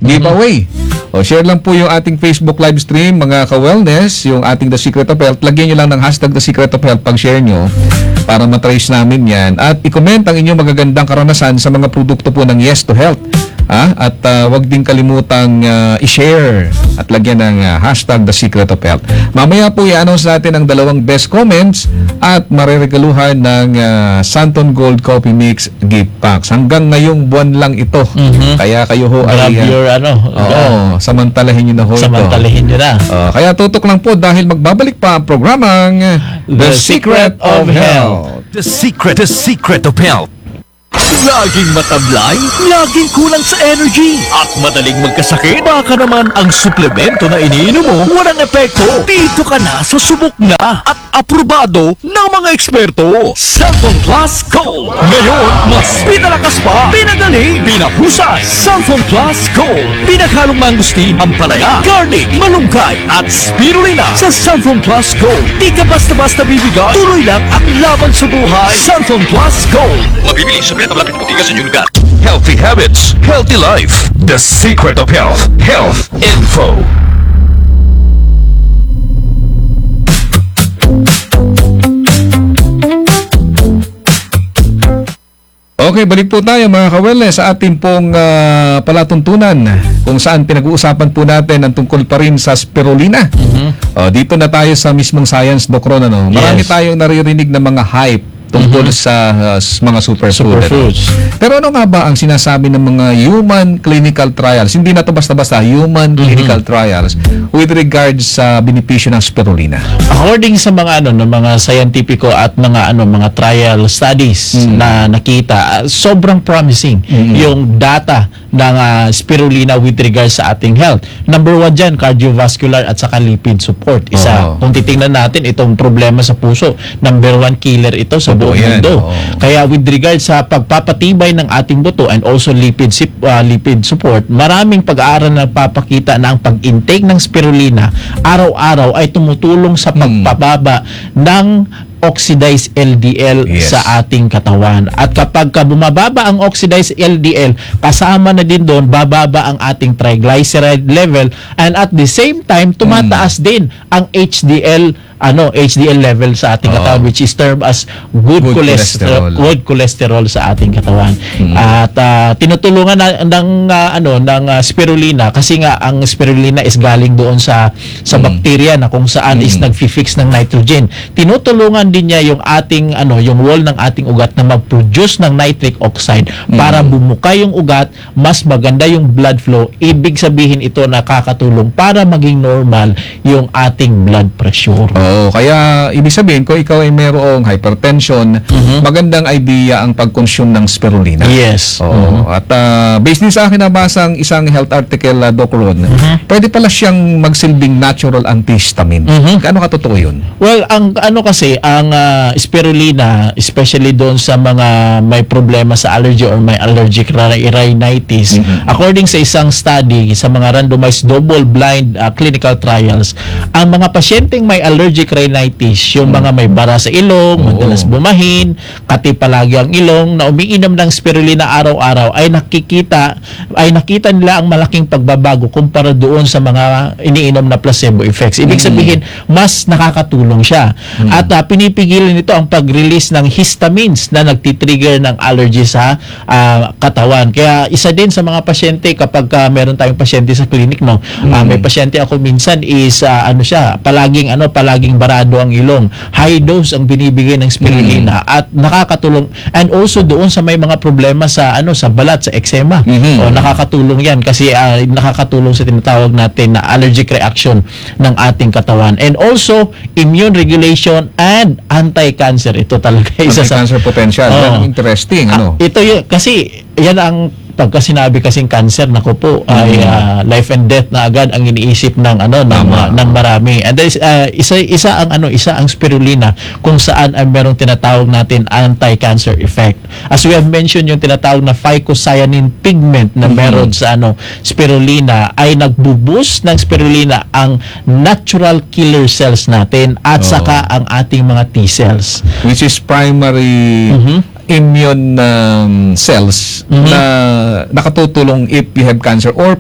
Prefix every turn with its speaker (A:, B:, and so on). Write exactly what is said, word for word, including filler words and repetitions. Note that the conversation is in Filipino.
A: giveaway. O, share lang po yung ating Facebook live stream, mga ka-wellness, yung ating The Secret of Health. Lagyan nyo lang ng hashtag The Secret of Health pag share nyo para matrace namin yan. At i-comment ang inyong magagandang karanasan sa mga produkto po ng Yes to Health. Ah, at uh, wag din kalimutang uh, i-share at lagyan ng uh, hashtag The Secret of Health. Mamaya po i-announce natin ang dalawang best comments at mareregaluhan ng uh, Santon Gold Coffee Mix gift packs. Hanggang ngayong buwan lang ito. Mm-hmm. Kaya kayo ho
B: Grab
A: ay...
B: your, ano,
A: Oo, samantalahin nyo na ho ito.
B: samantalahin nyo na.
A: Uh, kaya tutok lang po dahil magbabalik pa ang programang
B: The Secret of Health.
C: The Secret, The Secret of Health. Laging matablay, laging kulang sa energy, at madaling magkasakit. Baka naman ang suplemento na iniinom mo walang epekto. Dito ka na sa subok na at aprobado ng mga eksperto. Santon Plus Gold. Ngayon, mas pinalakas pa, pinagaling, pinahusay. Santon Plus Gold. Pinaghalong mangustin, ampalaya, garlic, malunggay, at spirulina. Sa Santon Plus Gold, di ka basta-basta bibigay. Tuloy lang at laban sa buhay. Santon Plus Gold. Mabibili sa Beta Black Putika sa Junior. Healthy habits, healthy life. The Secret of Health. Health Info.
A: Okay, balik po tayo mga ka-wellness sa ating pong uh, palatuntunan kung saan pinag-uusapan po natin ang tungkol pa rin sa spirulina. Mm-hmm. Uh, dito na tayo sa mismong science, Doc Ron. Ano? Marami
B: Yes.
A: tayong naririnig na mga hype tungkol mm-hmm. sa uh, mga superfood.
B: Superfoods.
A: Ano? Pero ano nga ba ang sinasabi ng mga human clinical trials? Hindi na to basta-basta, human mm-hmm. clinical trials with regards sa benepisyo ng spirulina.
B: According sa mga ano ng mga scientifico at mga ano mga trial studies mm-hmm. na nakita, uh, sobrang promising mm-hmm. yung data ng uh, spirulina with regards sa ating health. Number one dyan, cardiovascular at saka lipid support. Isa,
A: oh.
B: kung titingnan natin itong problema sa puso, number one killer ito sa buong
A: yan,
B: mundo.
A: oh.
B: Kaya with regards sa pagpapatibay ng ating buto and also lipid sip, uh, lipid support, maraming pag-aaral na nagpapakita na ang pag-intake ng spirulina araw-araw ay tumutulong sa pagpababa ng oxidized L D L
A: Yes.
B: sa ating katawan. At kapag ka bumababa ang oxidized L D L, kasama na din doon, bababa ang ating triglyceride level, and at the same time, tumataas mm. din ang H D L ano H D L level sa ating
A: Oo.
B: katawan, which is termed as good,
A: Good
B: cholesterol,
A: cholesterol.
B: good cholesterol sa ating katawan.
A: Mm.
B: At uh, tinutulungan na, ng uh, ano ng uh, spirulina kasi nga ang spirulina is galing doon sa sa
A: Mm.
B: bakterya na kung saan
A: Mm.
B: is nagfi-fix ng nitrogen. Tinutulungan din niya yung ating ano yung wall ng ating ugat na mag-produce ng nitric oxide
A: Mm.
B: para bumukay yung ugat, mas maganda yung blood flow. Ibig sabihin ito nakakatulong para maging normal yung ating blood pressure.
A: Oo, kaya ibig sabihin ko ikaw ay mayroong hypertension,
B: Mhm.
A: magandang idea ang pag-consume ng spirulina.
B: Yes.
A: Oo.
B: Mhm.
A: At uh, based din sa akin nabasang isang health article, uh, Doc Ron,
B: Mhm.
A: pwede pala siyang magsilbing natural antihistamine.
B: Mhm.
A: Gaano katotoo yun?
B: Well, ang ano kasi, ang uh, spirulina, especially doon sa mga may problema sa allergy or may allergic rhi- rhinitis,
A: Mhm.
B: according sa isang study sa mga randomized double-blind uh, clinical trials, ang mga pasyenteng may allergic rhinitis, yung mga may bara sa ilong,
A: Oo.
B: madalas bumahin, kati palagi ang ilong, na umiinom ng spirulina araw-araw, ay nakikita, ay nakita nila ang malaking pagbabago kumpara doon sa mga iniinom na placebo effects. Ibig
A: Mm.
B: sabihin, mas nakakatulong siya. At uh, pinipigilan nito ang pag-release ng histamines na nagtitrigger ng allergy sa uh, katawan. Kaya isa din sa mga pasyente kapag uh, meron tayong pasyente sa clinic, no, uh, may pasyente ako minsan is uh, ano siya, palaging ano, palaging barado ang ilong. High dose ang binibigay ng spirulina at nakakatulong, and also doon sa may mga problema sa ano sa balat, sa eczema.
A: Mhm.
B: O nakakatulong 'yan kasi uh, nakakatulong sa tinatawag natin na allergic reaction ng ating katawan. And also immune regulation and anti-cancer. Ito talaga isa sa
A: Anti-cancer potential.
B: Oo.
A: Yan, interesting. Ano?
B: Ah, ito yun, kasi yan ang pagka sinabi kasing cancer, nako po, ay ah, life and death na agad ang iniisip ng ano ng,
A: Tama.
B: ah, ng marami. And there is, ah, isa isa ang ano isa ang spirulina kung saan ay merong tinatawag natin anti-cancer effect. As we have mentioned, yung tinatawag na phycocyanin pigment na meron sa ano spirulina ay nagbo-boost ng spirulina ang natural killer cells natin at
A: Oo.
B: saka ang ating mga T cells.
A: Which is primary
B: Mhm.
A: immune um, cells
B: Mhm.
A: na nakatutulong if you have cancer or